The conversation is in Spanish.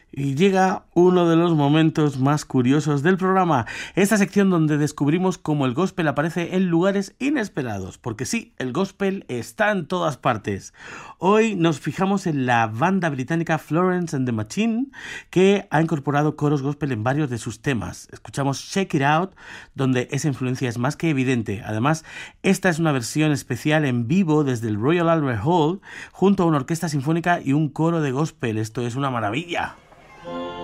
Y llega uno de los momentos más curiosos del programa, esta sección donde descubrimos cómo el gospel aparece en lugares inesperados, porque sí, el gospel está en todas partes. Hoy nos fijamos en la banda británica Florence and the Machine, que ha incorporado coros gospel en varios de sus temas. Escuchamos Shake It Out, donde esa influencia es más que evidente. Además, esta es una versión especial en vivo desde el Royal Albert Hall, junto a una orquesta sinfónica y un coro de gospel. Esto es una maravilla.